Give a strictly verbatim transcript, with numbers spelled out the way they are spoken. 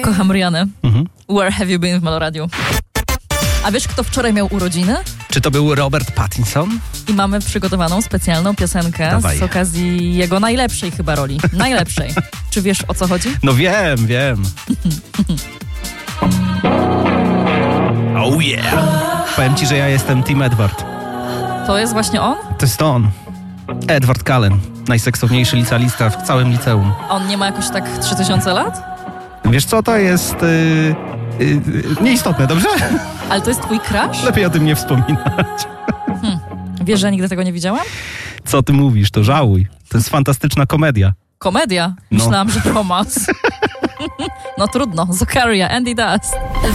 Kocham Rihanę. Mhm. Where have you been w Meloradiu? A wiesz, kto wczoraj miał urodziny? Czy to był Robert Pattinson? I mamy przygotowaną specjalną piosenkę Dawaj. z okazji jego najlepszej chyba roli. Najlepszej. Czy wiesz, o co chodzi? No wiem, wiem. Oh yeah. Powiem ci, że ja jestem Team Edward. To jest właśnie on? To jest on. Edward Cullen. Najseksowniejszy licealista w całym liceum. On nie ma jakoś tak trzy tysiące lat? Wiesz co, to jest yy, yy, nieistotne, dobrze? Ale to jest twój crush? Lepiej o tym nie wspominać. Hmm. Wiesz, że ja nigdy tego nie widziałam? Co ty mówisz, to żałuj. To jest fantastyczna komedia. Komedia? Myślałam, no. że romans. No trudno. Zakaria, Andy Dust.